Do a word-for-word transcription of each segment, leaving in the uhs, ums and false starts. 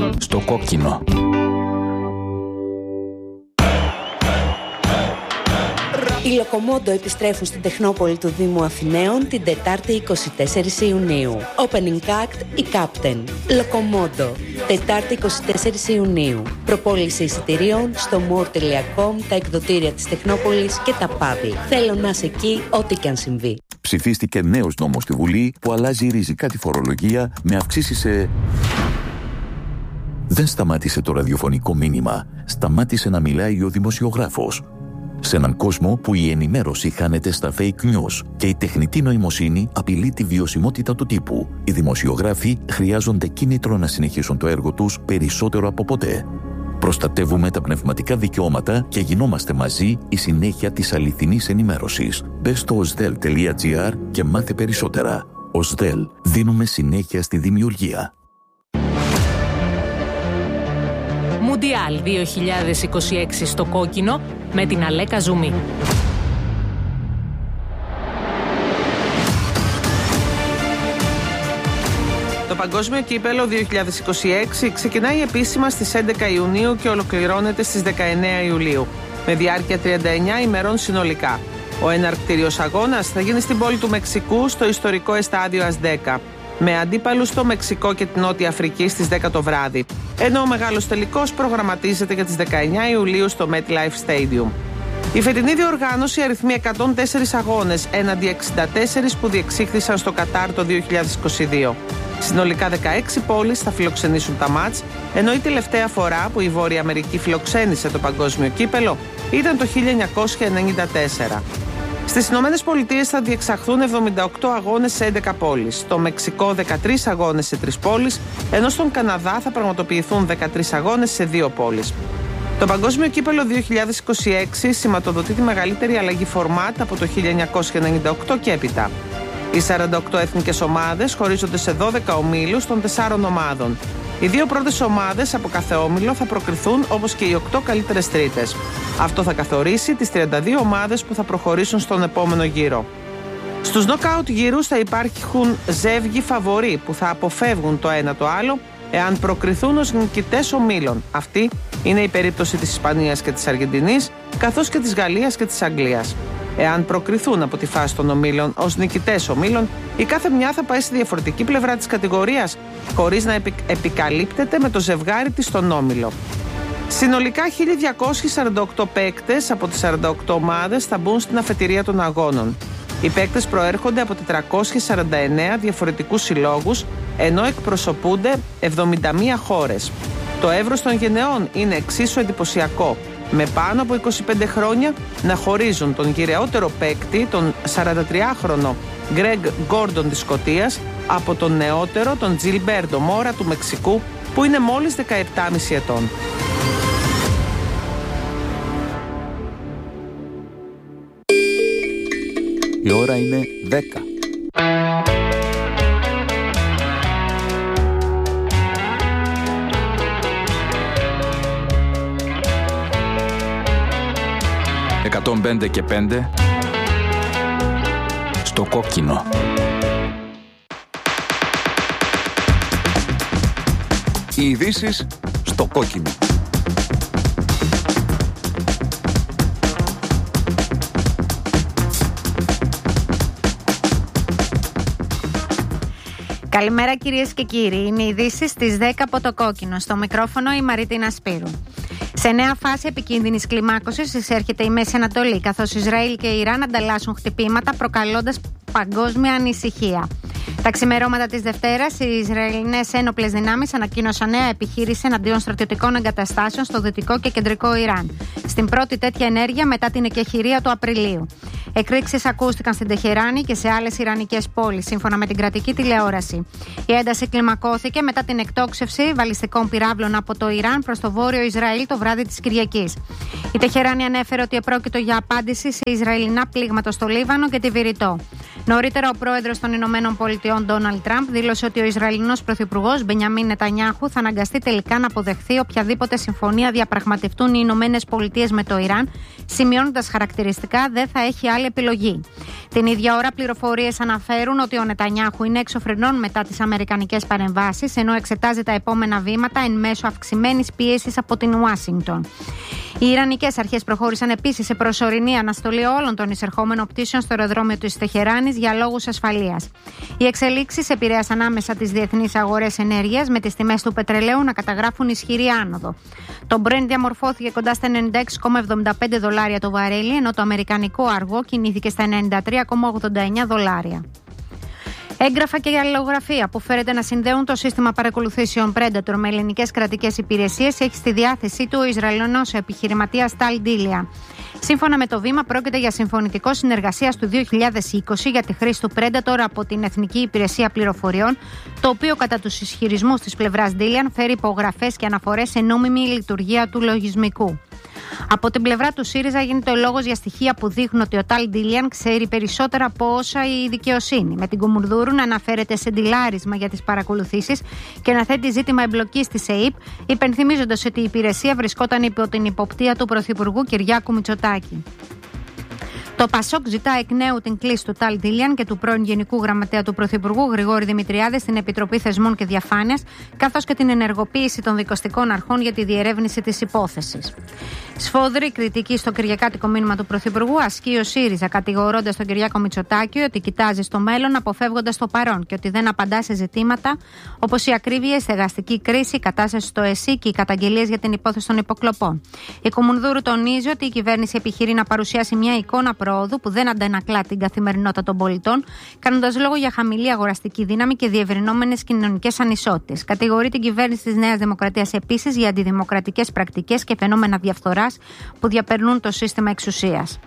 Στο κόκκινο. Οι Λοκομόντο επιστρέφουν στην Τεχνόπολη του Δήμου Αθηναίων την Τετάρτη εικοστή τέταρτη Ιουνίου. Opening act η Captain. Λοκομόντο. Τετάρτη εικοστή τέταρτη Ιουνίου. Προπόληση εισιτηρίων στο more τελεία com, τα εκδοτήρια της Τεχνόπολης και τα παύλα. Θέλω να είσαι εκεί ό,τι και αν συμβεί. Ψηφίστηκε νέος νόμος στη Βουλή που αλλάζει ριζικά τη φορολογία με αυξήσεις σε... Δεν σταμάτησε το ραδιοφωνικό μήνυμα. Σταμάτησε να μιλάει ο δημοσιογράφος. Σε έναν κόσμο που η ενημέρωση χάνεται στα fake news και η τεχνητή νοημοσύνη απειλεί τη βιωσιμότητα του τύπου, οι δημοσιογράφοι χρειάζονται κίνητρο να συνεχίσουν το έργο τους περισσότερο από ποτέ. Προστατεύουμε τα πνευματικά δικαιώματα και γινόμαστε μαζί η συνέχεια της αληθινής ενημέρωσης. Μπες στο οσδέλ τελεία τζι άρ και μάθε περισσότερα. οσδέλ, δίνουμε συνέχεια στη δημιουργία. Μουντιάλ δύο χιλιάδες είκοσι έξι στο κόκκινο με την Αλέκα Ζουμί. Το Παγκόσμιο Κύπελλο δύο χιλιάδες είκοσι έξι ξεκινάει επίσημα στις έντεκα Ιουνίου και ολοκληρώνεται στις δεκαεννέα Ιουλίου, με διάρκεια τριάντα εννέα ημερών συνολικά. Ο εναρκτήριος αγώνας θα γίνει στην πόλη του Μεξικού στο ιστορικό εστάδιο Ασδέκα, με αντίπαλους το Μεξικό και την Νότια Αφρική στις δέκα το βράδυ, ενώ ο μεγάλος τελικός προγραμματίζεται για τις δεκαεννέα Ιουλίου στο MetLife Stadium. Η φετινή διοργάνωση αριθμεί εκατόν τέσσερις αγώνες έναντι εξήντα τέσσερα που διεξήχθησαν στο Κατάρ το δύο χιλιάδες είκοσι δύο. Συνολικά δεκαέξι πόλεις θα φιλοξενήσουν τα μάτς, ενώ η τελευταία φορά που η Βόρεια Αμερική φιλοξένησε το Παγκόσμιο Κύπελλο ήταν το χίλια εννιακόσια ενενήντα τέσσερα. Στις Ηνωμένες Πολιτείες θα διεξαχθούν εβδομήντα οκτώ αγώνες σε έντεκα πόλεις, στο Μεξικό δεκατρείς αγώνες σε τρεις πόλεις, ενώ στον Καναδά θα πραγματοποιηθούν δεκατρείς αγώνες σε δύο πόλεις. Το Παγκόσμιο Κύπελλο δύο χιλιάδες είκοσι έξι σηματοδοτεί τη μεγαλύτερη αλλαγή φορμάτ από το χίλια εννιακόσια ενενήντα οκτώ και έπειτα. Οι σαράντα οκτώ εθνικές ομάδες χωρίζονται σε δώδεκα ομίλους των τεσσάρων ομάδων. Οι δύο πρώτες ομάδες από κάθε όμιλο θα προκριθούν όπως και οι οκτώ καλύτερες τρίτες. Αυτό θα καθορίσει τις τριάντα δύο ομάδες που θα προχωρήσουν στον επόμενο γύρο. Στους νοκάουτ γύρους θα υπάρχουν ζεύγοι φαβορί που θα αποφεύγουν το ένα το άλλο εάν προκριθούν ως νικητές ομίλων. Αυτή είναι η περίπτωση της Ισπανίας και της Αργεντινής, καθώς και της Γαλλίας και της Αγγλίας. Εάν προκριθούν από τη φάση των ομίλων ως νικητές ομίλων, η κάθε μια θα πάει στη διαφορετική πλευρά της κατηγορίας, χωρίς να επι... επικαλύπτεται με το ζευγάρι της στον όμιλο. Συνολικά χίλια διακόσιοι σαράντα οκτώ παίκτες από τις σαράντα οκτώ ομάδες θα μπουν στην αφετηρία των αγώνων. Οι παίκτες προέρχονται από τετρακόσιες σαράντα εννέα διαφορετικούς συλλόγους, ενώ εκπροσωπούνται εβδομήντα μία χώρες. Το εύρος των γενεών είναι εξίσου εντυπωσιακό, με πάνω από είκοσι πέντε χρόνια να χωρίζουν τον γυρεότερο παίκτη, τον σαραντατριάχρονο Γκρέγκ Γκόρντον της Σκωτίας, από τον νεότερο, τον Τζιλμπέρτο Μόρα του Μεξικού, που είναι μόλις δεκαεπτά κόμμα πέντε ετών. Η ώρα είναι δέκα. εκατόν πέντε και πέντε στο κόκκινο. Οι ειδήσεις στο κόκκινο. Καλημέρα κυρίες και κύριοι, είναι οι ειδήσεις στις δέκα από το κόκκινο. Στο μικρόφωνο η Μαρίτινα Σπύρου. Σε νέα φάση επικίνδυνης κλιμάκωσης εισέρχεται η Μέση Ανατολή, καθώς Ισραήλ και Ιράν ανταλλάσσουν χτυπήματα, προκαλώντας παγκόσμια ανησυχία. Τα ξημερώματα της Δευτέρας, οι Ισραηλινές ένοπλες δυνάμεις ανακοίνωσαν νέα επιχείρηση εναντίον στρατιωτικών εγκαταστάσεων στο δυτικό και κεντρικό Ιράν, στην πρώτη τέτοια ενέργεια μετά την εκεχηρία του Απριλίου. Εκρήξεις ακούστηκαν στην Τεχεράνη και σε άλλες ιρανικές πόλεις, σύμφωνα με την κρατική τηλεόραση. Η ένταση κλιμακώθηκε μετά την εκτόξευση βαλιστικών πυράβλων από το Ιράν προς το βόρειο Ισραήλ το βράδυ της Κυριακής. Η Τεχεράνη ανέφερε ότι επρόκειτο για απάντηση σε Ισραηλινά πλήγματα στο Λίβανο και τη Βηρητό. Νωρίτερα, ο πρόεδρος των Ηνωμένων Πολιτειών, Ντόναλντ Τραμπ, δήλωσε ότι ο Ισραηλινός πρωθυπουργός Μπενιαμίν Νετανιάχου θα αναγκαστεί τελικά να αποδεχθεί οποιαδήποτε συμφωνία διαπραγματευτούν οι Ηνωμένες Πολιτείες με το Ιράν, σημειώνοντας χαρακτηριστικά δεν θα έχει άλλη επιλογή. Την ίδια ώρα, πληροφορίες αναφέρουν ότι ο Νετανιάχου είναι έξω φρενών μετά τις αμερικανικές παρεμβάσεις, ενώ εξετάζει τα επόμενα βήματα εν μέσω αυξημένης πίεσης από την Ουάσιγκτον. Οι Ιρανικές αρχές προχώρησαν επίσης σε προσωρινή αναστολή όλων των εισερχόμενων πτήσεων στο αεροδρόμιο της Τεχεράνης για λόγους ασφαλείας. Οι εξελίξεις επηρέασαν άμεσα τις διεθνείς αγορές ενέργειας, με τις τιμές του πετρελαίου να καταγράφουν ισχυρή άνοδο. Το Brent διαμορφώθηκε κοντά στα ενενήντα έξι κόμμα εβδομήντα πέντε δολάρια το βαρέλι, ενώ το αμερικανικό αργό κινήθηκε στα ενενήντα τρία κόμμα ογδόντα εννέα δολάρια. Έγγραφα και αλληλογραφία που φέρεται να συνδέουν το σύστημα παρακολουθήσεων Predator με ελληνικές κρατικές υπηρεσίες έχει στη διάθεσή του ο Ισραηλινός επιχειρηματίας Ταλ Ντίλια. Σύμφωνα με το βήμα, πρόκειται για συμφωνητικό συνεργασίας του δύο χιλιάδες είκοσι για τη χρήση του Predator από την Εθνική Υπηρεσία Πληροφοριών, το οποίο κατά τους ισχυρισμούς της πλευράς Ντίλιαν φέρει υπογραφές και αναφορές σε νόμιμη λειτουργία του λογισμικού. Από την πλευρά του ΣΥΡΙΖΑ γίνεται ο λόγος για στοιχεία που δείχνουν ότι ο Ταλ Ντίλιαν ξέρει περισσότερα από όσα η δικαιοσύνη, με την Κουμουνδούρου να αναφέρεται σε ντυλάρισμα για τις παρακολουθήσεις και να θέτει ζήτημα εμπλοκής της ΕΥΠ, υπενθυμίζοντας ότι η υπηρεσία βρισκόταν υπό την υποπτία του Πρωθυπουργού Κυριάκου Μητσοτάκη. Το ΠΑΣΟΚ ζητά εκ νέου την κλίση του Ταλ Ντίλιαν και του πρώην Γενικού Γραμματέα του Πρωθυπουργού Γρηγόρη Δημητριάδη στην Επιτροπή Θεσμών και Διαφάνειας, καθώς και την ενεργοποίηση των δικαστικών αρχών για τη διερεύνηση της υπόθεσης. Σφόδρη κριτική στο κυριακάτικο μήνυμα του Πρωθυπουργού ασκεί ο ΣΥΡΙΖΑ, κατηγορώντας τον Κυριάκο Μητσοτάκη ότι κοιτάζει στο μέλλον αποφεύγοντας το παρόν και ότι δεν απαντά σε ζητήματα όπως η ακρίβεια, η στεγαστική κρίση, η κατάσταση στο ΕΣΥ και οι καταγγελίες για την υπόθεση των υποκλοπών. Η Κουμουνδούρου τονίζει ότι η κυβέρνηση επιχειρεί να παρουσιάσει μια εικόνα πρόοδου που δεν αντανακλά την καθημερινότητα των πολιτών, κάνοντας λόγο για χαμηλή αγοραστική δύναμη και διευρυνόμενες κοινωνικές ανισότητες. Κατηγορεί την κυβέρνηση της Νέας Δημοκρατίας επίσης για αντιδημοκρατικές πρακτικές και φαινόμενα διαφθοράς που διαπερνούν το σύστημα εξουσίας.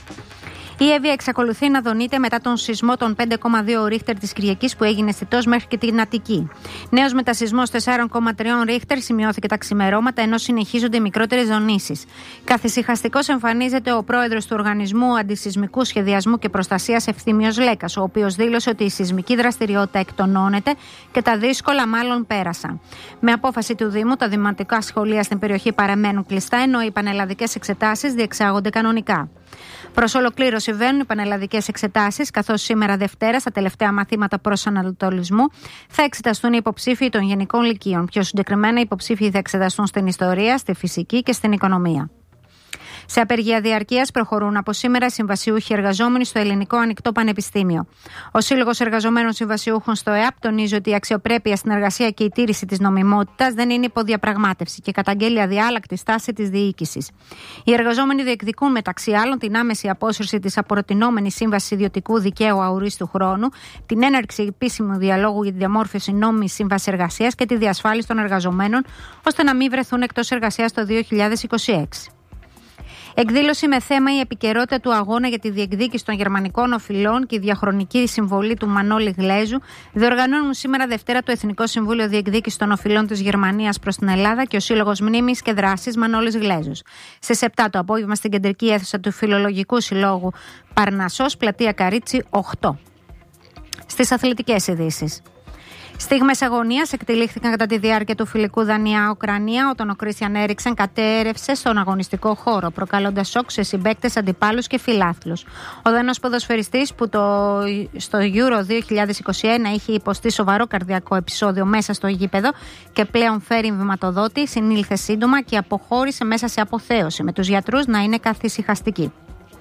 Η Εύβοια εξακολουθεί να δονείται μετά τον σεισμό των πέντε κόμμα δύο ρίχτερ της Κυριακής που έγινε αισθητός μέχρι και την Αττική. Νέος μετασεισμός τέσσερα κόμμα τρία ρίχτερ σημειώθηκε τα ξημερώματα, ενώ συνεχίζονται οι μικρότερες δονήσεις. Καθησυχαστικός εμφανίζεται ο πρόεδρος του Οργανισμού Αντισεισμικού Σχεδιασμού και Προστασίας, Ευθύμιος Λέκας, ο οποίος δήλωσε ότι η σεισμική δραστηριότητα εκτονώνεται και τα δύσκολα μάλλον πέρασαν. Με απόφαση του Δήμου, τα δημοτικά σχολεία στην περιοχή παραμένουν κλειστά, ενώ οι πανελλαδικές εξετάσεις διεξάγονται κανονικά. Προς ολοκλήρωση βαίνουν οι πανελλαδικές εξετάσεις, καθώς σήμερα Δευτέρα, στα τελευταία μαθήματα προσανατολισμού, θα εξεταστούν οι υποψήφοι των γενικών λυκείων. Πιο συγκεκριμένα, οι υποψήφοι θα εξεταστούν στην ιστορία, στη φυσική και στην οικονομία. Σε απεργία διαρκείας προχωρούν από σήμερα συμβασιούχοι εργαζόμενοι στο Ελληνικό Ανοιχτό Πανεπιστήμιο. Ο Σύλλογος Εργαζομένων Συμβασιούχων στο ΕΑΠ τονίζει ότι η αξιοπρέπεια στην εργασία και η τήρηση της νομιμότητας δεν είναι υποδιαπραγμάτευση και καταγγέλει αδιάλακτη στάση της διοίκησης. Οι εργαζόμενοι διεκδικούν μεταξύ άλλων την άμεση απόσυρση της απορροτηνόμενης σύμβασης ιδιωτικού δικαίου αορίστου χρόνου, την έναρξη επίσημου διαλόγου για τη διαμόρφωση νόμιμης σύμβασης εργασίας και τη διασφάλιση των εργαζομένων ώστε να μην βρεθούν εκτός εργασίας το δύο χιλιάδες είκοσι έξι. Εκδήλωση με θέμα η επικαιρότητα του αγώνα για τη διεκδίκηση των γερμανικών οφειλών και η διαχρονική συμβολή του Μανώλη Γλέζου διοργανώνουν σήμερα Δευτέρα το Εθνικό Συμβούλιο Διεκδίκησης των Οφειλών της Γερμανίας προς την Ελλάδα και ο Σύλλογος Μνήμης και Δράσης Μανώλης Γλέζους. Στις επτά το απόγευμα στην κεντρική αίθουσα του Φιλολογικού Συλλόγου Παρνασσός, πλατεία Καρίτσι οκτώ. Στις αθλητικές ειδήσεις. Στιγμές αγωνίας εκτελήχθηκαν κατά τη διάρκεια του φιλικού Δανία-Ουκρανία, όταν ο Κρίστιαν Έριξεν κατέρευσε στον αγωνιστικό χώρο, προκαλώντας σοκ σε συμπαίκτες, αντιπάλους και φιλάθλους. Ο Δανός ποδοσφαιριστής, που το, στο Euro δύο χιλιάδες είκοσι ένα είχε υποστεί σοβαρό καρδιακό επεισόδιο μέσα στο γήπεδο και πλέον φέρει βηματοδότη, συνήλθε σύντομα και αποχώρησε μέσα σε αποθέωση, με τους γιατρούς να είναι καθησυχαστικοί.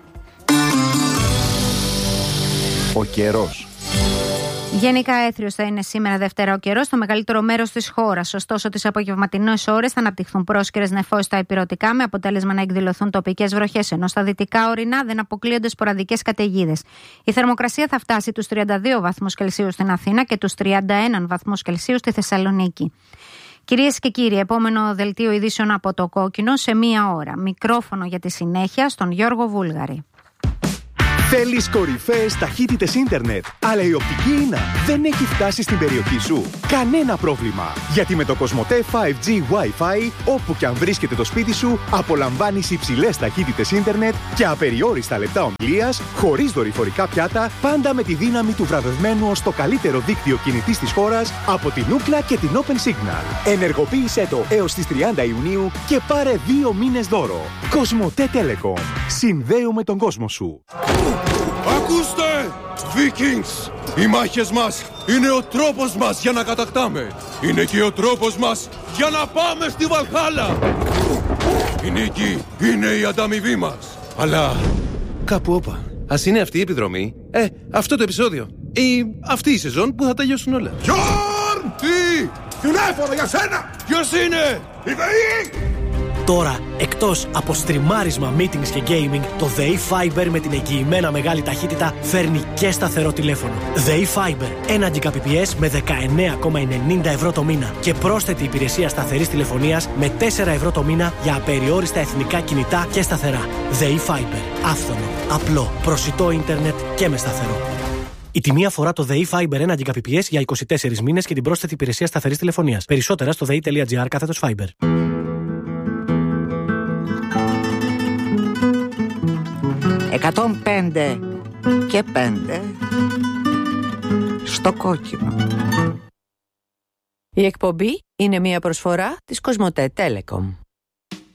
Ο καιρός. Γενικά έθριος θα είναι σήμερα Δευτέρα ο καιρός στο μεγαλύτερο μέρος της χώρας. Ωστόσο, τις απογευματινές ώρες θα αναπτυχθούν πρόσκαιρες νεφώσεις στα ηπειρωτικά, με αποτέλεσμα να εκδηλωθούν τοπικές βροχές, ενώ στα δυτικά ορεινά δεν αποκλείονται σποραδικές καταιγίδες. Η θερμοκρασία θα φτάσει τους τριάντα δύο βαθμούς Κελσίου στην Αθήνα και τους τριάντα ένα βαθμούς Κελσίου στη Θεσσαλονίκη. Κυρίες και κύριοι, επόμενο δελτίο ειδήσεων από το Κόκκινο σε μία ώρα. Μικρόφωνο για τη συνέχεια στον Γιώργο Βούλγαρη. Θέλεις κορυφαίες ταχύτητες ίντερνετ, αλλά η οπτική ίνα δεν έχει φτάσει στην περιοχή σου? Κανένα πρόβλημα, γιατί με το Κοσμοτέ φάιβ τζι Wi-Fi, όπου και αν βρίσκεται το σπίτι σου, απολαμβάνεις υψηλές ταχύτητες ίντερνετ και απεριόριστα λεπτά ομιλίας, χωρίς δορυφορικά πιάτα, πάντα με τη δύναμη του βραβευμένου ως το καλύτερο δίκτυο κινητής της χώρας από την Ookla και την Open Signal. Ενεργοποίησέ το έως τις τριάντα Ιουνίου και πάρε δύο μήνες δώρο. Κοσμοτέ Telecom. Συνδέουμε τον κόσμο σου. Ακούστε! Vikings! Οι μάχες μας είναι ο τρόπος μας για να κατακτάμε. Είναι και ο τρόπος μας για να πάμε στη Βαλχάλα. Η νίκη είναι η ανταμοιβή μας. Αλλά κάπου όπα. Ας είναι αυτή η επιδρομή, ε, αυτό το επεισόδιο ή αυτή η σεζόν που θα τελειώσουν όλα. Γιόρν! Τι! Τηλέφωνο για σένα! Ποιος είναι? Η ΔΕΗ! Τώρα, εκτός από στριμάρισμα, meetings και gaming, το ΔΕΗ Fiber με την εγγυημένα μεγάλη ταχύτητα φέρνει και σταθερό τηλέφωνο. ΔΕΗ Fiber, ένα Gbps με δεκαεννέα κόμμα ενενήντα ευρώ το μήνα και πρόσθετη υπηρεσία σταθερής τηλεφωνίας με τέσσερα ευρώ το μήνα για απεριόριστα εθνικά κινητά και σταθερά. ΔΕΗ Fiber, άφθονο, απλό, προσιτό ίντερνετ και με σταθερό. Η τιμή αφορά το ΔΕΗ Fiber ένα Gbps για είκοσι τέσσερις μήνες και την πρόσθετη υπηρεσία σταθερής τηλεφωνίας. Περισσότερα στο δei.gr κάθετος Fiber. εκατόν πέντε και πέντε στο κόκκινο. Η εκπομπή είναι μια προσφορά της Κοσμοτέ Telecom.